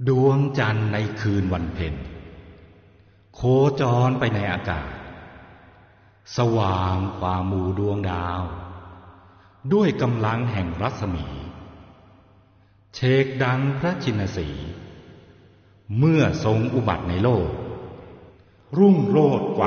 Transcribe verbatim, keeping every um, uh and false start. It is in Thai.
ดวงจันทร์ในคืนวันเพ็ญโคจรไปในอากาศสว่างกว่าหมู่ดวงดาวด้วยกำลังแห่งรัศมีเชกดังพระชินสีห์เมื่อทรงอุบัติในโลกรุ่งโรจน์กว่า